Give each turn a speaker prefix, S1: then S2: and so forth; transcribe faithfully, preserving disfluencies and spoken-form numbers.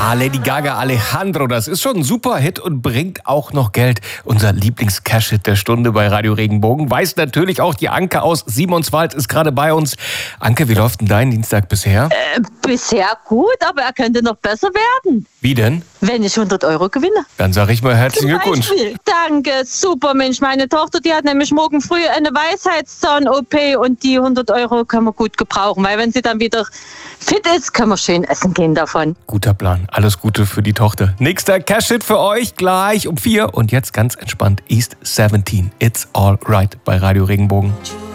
S1: Ah, Lady Gaga, Alejandro, das ist schon ein super Hit und bringt auch noch Geld. Unser Lieblings-Cash-Hit der Stunde bei Radio Regenbogen. Weiß natürlich auch die Anke aus Simonswald, ist gerade bei uns. Anke, wie läuft denn dein Dienstag bisher?
S2: Äh, bisher gut, aber er könnte noch besser werden.
S1: Wie denn?
S2: Wenn ich hundert Euro gewinne.
S1: Dann sage ich mal herzlichen Glückwunsch.
S2: Danke, super Mensch. Meine Tochter, die hat nämlich morgen früh eine Weisheitszahn-O P und die hundert Euro können wir gut gebrauchen, weil wenn sie dann wieder fit ist, können wir schön essen gehen davon.
S1: Guter Plan. Alles Gute für die Tochter. Nächster Cash-Hit für euch gleich um vier und jetzt ganz entspannt East siebzehn. It's all right bei Radio Regenbogen.